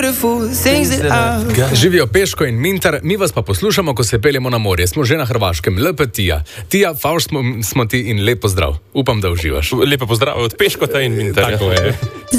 Živijo Peško in Mintar, mi vas pa poslušamo, ko se peljemo na morje. Smo že na Hrvaškem. Lepa Tija. Tija, favš smo ti in lep pozdrav. Upam, da uživaš. Lepo pozdrav od Peškota in Mintarja. Tako je.